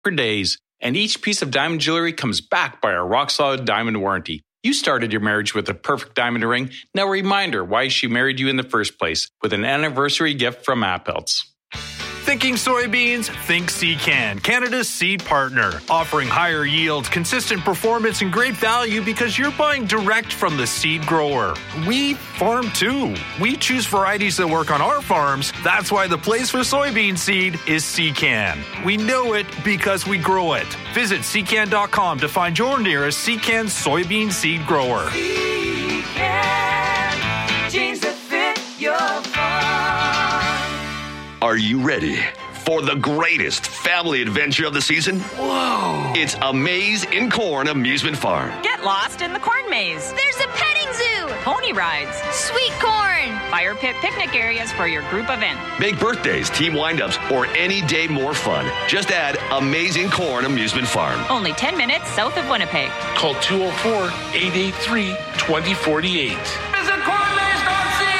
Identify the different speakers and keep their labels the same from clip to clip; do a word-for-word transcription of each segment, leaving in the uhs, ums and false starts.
Speaker 1: for days, and each piece of diamond jewelry comes back by our rock-solid diamond warranty. You started your marriage with a perfect diamond ring. Now a reminder why she married you in the first place with an anniversary gift from Appelts.
Speaker 2: Thinking soybeans? Think Secan, Canada's seed partner. Offering higher yields, consistent performance, and great value because you're buying direct from the seed grower. We farm too. We choose varieties that work on our farms. That's why the place for soybean seed is Secan. We know it because we grow it. Visit secan dot com to find your nearest Secan soybean seed grower.
Speaker 3: Secan, genes that fit your farm.
Speaker 4: Are you ready for the greatest family adventure of the season?
Speaker 3: Whoa!
Speaker 4: It's A Maze in Corn Amusement Farm.
Speaker 5: Get lost in the corn maze.
Speaker 6: There's a petting zoo.
Speaker 5: Pony rides.
Speaker 6: Sweet corn.
Speaker 5: Fire pit picnic areas for your group event.
Speaker 4: Make birthdays, team windups, or any day more fun. Just add Amazing Corn Amusement Farm.
Speaker 5: Only ten minutes south of Winnipeg.
Speaker 7: Call two oh four, eight eight three, two oh four eight.
Speaker 3: Visit corn maze dot c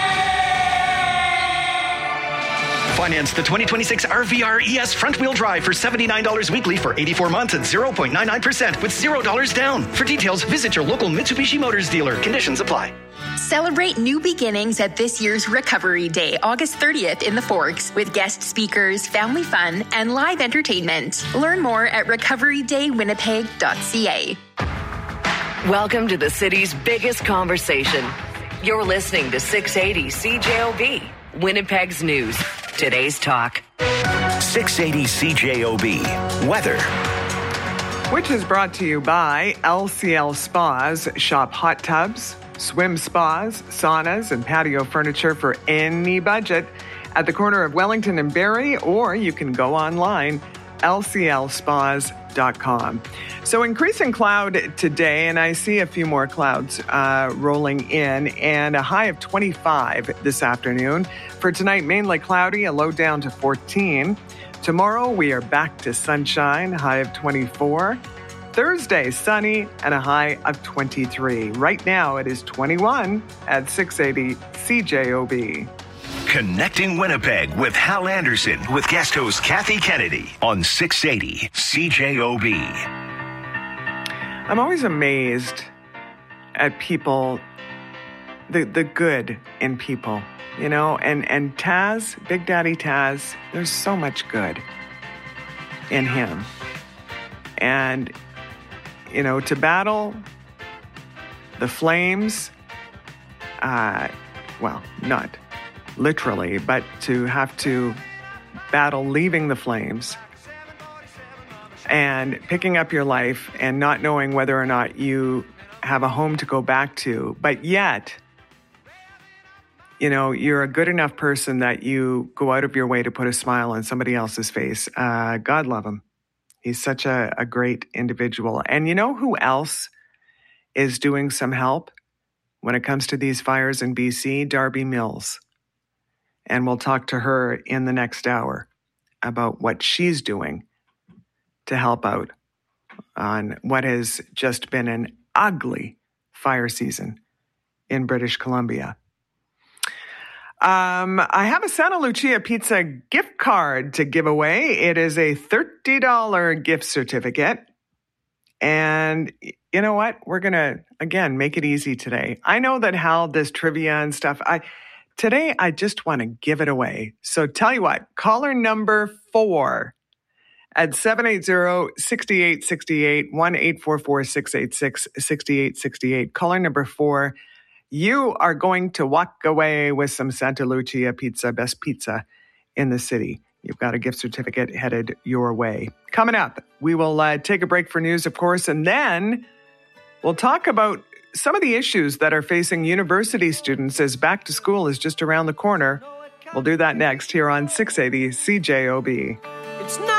Speaker 3: a.
Speaker 8: Finance the twenty twenty-six R V R E S front-wheel drive for seventy-nine dollars weekly for eighty-four months at zero point nine nine percent with zero dollars down. For details, visit your local Mitsubishi Motors dealer. Conditions apply.
Speaker 9: Celebrate new beginnings at this year's Recovery Day, August thirtieth in the Forks, with guest speakers, family fun, and live entertainment. Learn more at recovery day winnipeg dot c a.
Speaker 10: Welcome to the city's biggest conversation. You're listening to six eighty C J O B, Winnipeg's news. Today's talk.
Speaker 11: six eighty C J O B. Weather.
Speaker 12: Which is brought to you by L C L Spas. Shop hot tubs, swim spas, saunas, and patio furniture for any budget at the corner of Wellington and Barrie, or you can go online, L C L spas dot com. So increasing cloud today, and I see a few more clouds uh, rolling in, and a high of twenty-five this afternoon. For tonight, mainly cloudy, a low down to fourteen. Tomorrow, we are back to sunshine, high of twenty-four. Thursday, sunny, and a high of twenty-three. Right now, it is twenty-one at six eighty C J O B.
Speaker 11: Connecting Winnipeg with Hal Anderson with guest host Kathy Kennedy on six eighty C J O B.
Speaker 12: I'm always amazed at people, the the good in people, you know, and, and Taz, Big Daddy Taz, there's so much good in him. And, you know, to battle the flames, uh, well, not literally, but to have to battle leaving the flames and picking up your life and not knowing whether or not you have a home to go back to, but yet, you know, you're a good enough person that you go out of your way to put a smile on somebody else's face. Uh, God love him. He's such a, a great individual. And you know who else is doing some help when it comes to these fires in B C? Darby Mills. And we'll talk to her in the next hour about what she's doing to help out on what has just been an ugly fire season in British Columbia. Um, I have a Santa Lucia Pizza gift card to give away. It is a thirty dollars gift certificate. And you know what? We're going to, again, make it easy today. I know that Hal does trivia and stuff. I Today, I just want to give it away. So tell you what, caller number four at seven eight zero, six eight six eight, one eight four four, six eight six, six eight six eight. Caller number four, you are going to walk away with some Santa Lucia pizza, best pizza in the city. You've got a gift certificate headed your way. Coming up, we will uh, take a break for news, of course, and then we'll talk about some of the issues that are facing university students as back to school is just around the corner. We'll do that next here on six eighty C J O B.
Speaker 3: It's not